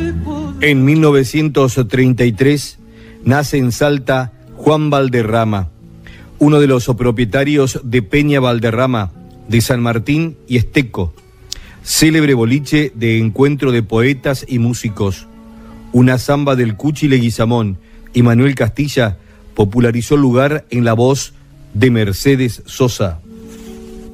En 1933 nace en Salta Juan Valderrama, uno de los propietarios de Peña Valderrama, de San Martín y Esteco, célebre boliche de encuentro de poetas y músicos. Una samba del Cuchi Leguizamón y Manuel Castilla popularizó el lugar en la voz de Mercedes Sosa.